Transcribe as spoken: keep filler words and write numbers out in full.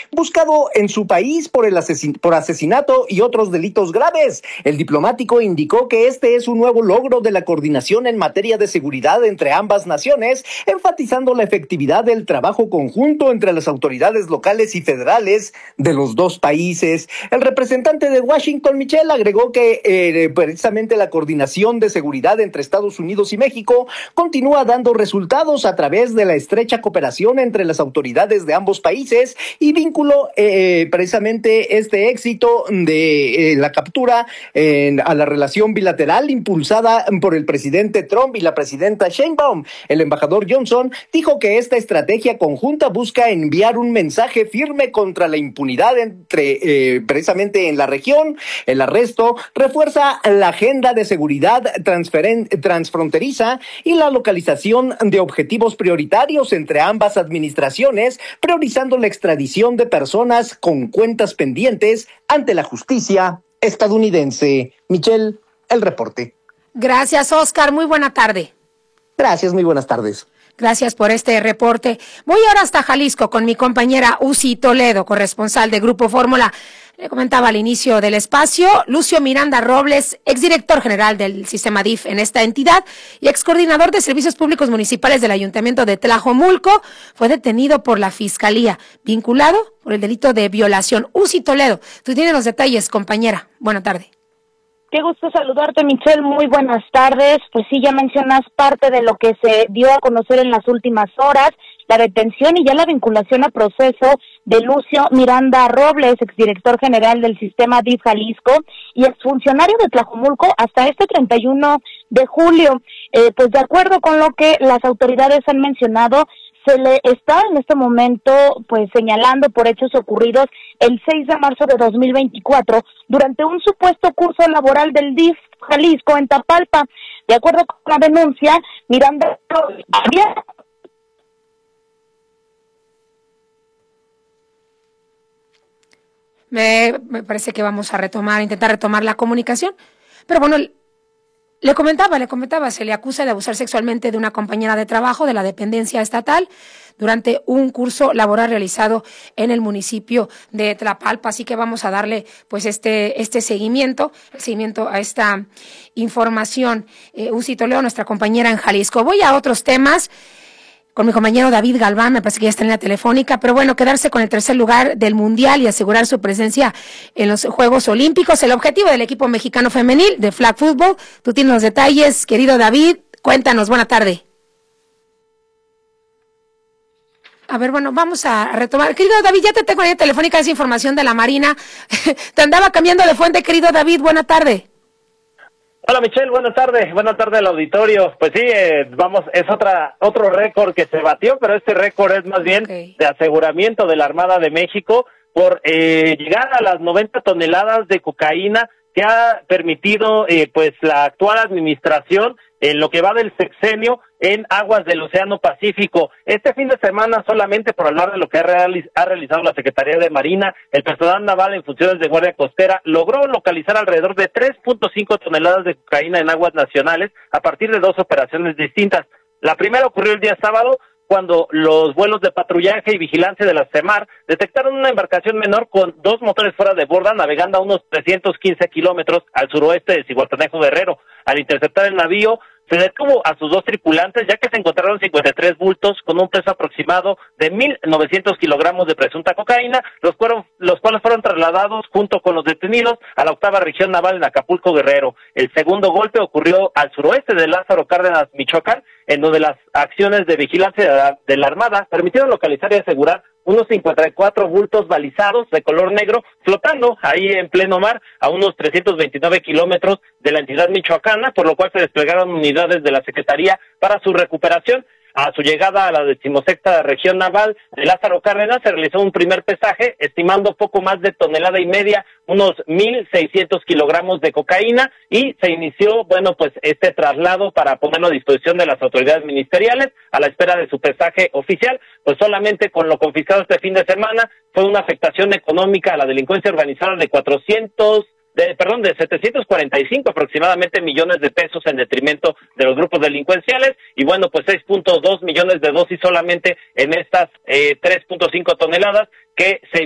buscado en su país por el asesin- por asesinato y otros delitos graves. El diplomático indicó que este es un nuevo logro de la coordinación en materia de seguridad entre ambas naciones, enfatizando la efectividad del trabajo conjunto entre las autoridades locales y federales de los dos países. El representante de Washington, Michelle, agregó que eh, precisamente la coordinación de seguridad entre Estados Unidos y México continúa dando resultados a través de la estrecha cooperación entre las autoridades de ambos países y vínculo eh, precisamente este éxito de eh, la captura eh, a la relación bilateral impulsada por el presidente Trump y la presidenta Sheinbaum. El embajador Johnson dijo que esta estrategia conjunta busca enviar un mensaje firme contra la impunidad entre eh, precisamente en la región. El arresto refuerza la agenda de seguridad transferen- transfronteriza y la localización de objetivos prioritarios entre ambas administraciones, priorizando la extradición de personas con cuentas pendientes ante la justicia estadounidense. Michelle, el reporte. Gracias, Oscar. Muy buena tarde. Gracias, muy buenas tardes. Gracias por este reporte. Voy ahora hasta Jalisco con mi compañera Uzi Toledo, corresponsal de Grupo Fórmula. Le comentaba al inicio del espacio, Lucio Miranda Robles, exdirector general del sistema D I F en esta entidad y excoordinador de servicios públicos municipales del Ayuntamiento de Tlajomulco, fue detenido por la Fiscalía, vinculado por el delito de violación. Uzi Toledo, tú tienes los detalles, compañera. Buena tarde. Qué gusto saludarte, Michelle. Muy buenas tardes. Pues sí, ya mencionas parte de lo que se dio a conocer en las últimas horas, la detención y ya la vinculación a proceso de Lucio Miranda Robles, exdirector general del sistema D I F Jalisco y exfuncionario de Tlajomulco hasta este treinta y uno de julio. Eh, pues de acuerdo con lo que las autoridades han mencionado, se le está en este momento pues señalando por hechos ocurridos el seis de marzo de dos mil veinticuatro durante un supuesto curso laboral del D I F Jalisco en Tapalpa. De acuerdo con la denuncia, Miranda había Me, me parece que vamos a retomar, intentar retomar la comunicación, pero bueno, le comentaba, le comentaba, se le acusa de abusar sexualmente de una compañera de trabajo de la dependencia estatal durante un curso laboral realizado en el municipio de Tlapalpa, así que vamos a darle pues este este seguimiento, el seguimiento a esta información. Eh, Uzi Toledo, nuestra compañera en Jalisco. Voy a otros temas con mi compañero David Galván, me parece que ya está en la telefónica, pero bueno, quedarse con el tercer lugar del Mundial y asegurar su presencia en los Juegos Olímpicos, el objetivo del equipo mexicano femenil de flag football. Tú tienes los detalles, querido David, cuéntanos, buena tarde. A ver, bueno, vamos a retomar. Querido David, ya te tengo en la telefónica esa información de la Marina. Te andaba cambiando de fuente, querido David, buena tarde. Hola Michelle, buenas tardes, buenas tardes al auditorio. Pues sí, eh, vamos, es otra otro récord que se batió, pero este récord es más bien okay. de aseguramiento de la Armada de México por eh, llegar a las noventa toneladas de cocaína que ha permitido eh, pues la actual administración en lo que va del sexenio en aguas del Océano Pacífico. Este fin de semana, solamente por hablar de lo que ha, realiz- ha realizado la Secretaría de Marina, el personal naval en funciones de Guardia Costera logró localizar alrededor de tres punto cinco toneladas de cocaína en aguas nacionales a partir de dos operaciones distintas. La primera ocurrió el día sábado, cuando los vuelos de patrullaje y vigilancia de la CEMAR detectaron una embarcación menor con dos motores fuera de borda navegando a unos trescientos quince kilómetros al suroeste de Zihuatanejo Guerrero. Al interceptar el navío, se detuvo a sus dos tripulantes, ya que se encontraron cincuenta y tres bultos con un peso aproximado de mil novecientos kilogramos de presunta cocaína, los, fueron, los cuales fueron trasladados junto con los detenidos a la octava región naval en Acapulco Guerrero. El segundo golpe ocurrió al suroeste de Lázaro Cárdenas, Michoacán, en donde las acciones de vigilancia de la, de la Armada permitieron localizar y asegurar unos cincuenta y cuatro bultos balizados de color negro flotando ahí en pleno mar a unos trescientos veintinueve kilómetros de la entidad michoacana, por lo cual se desplegaron unidades de la Secretaría para su recuperación. A su llegada a la decimosexta región naval de Lázaro Cárdenas se realizó un primer pesaje, estimando poco más de tonelada y media, unos mil seiscientos kilogramos de cocaína, y se inició, bueno, pues este traslado para ponerlo a disposición de las autoridades ministeriales a la espera de su pesaje oficial. Pues solamente con lo confiscado este fin de semana fue una afectación económica a la delincuencia organizada de cuatrocientos De, perdón, de setecientos cuarenta y cinco aproximadamente millones de pesos en detrimento de los grupos delincuenciales, y bueno, pues seis punto dos millones de dosis solamente en estas eh, tres punto cinco toneladas que se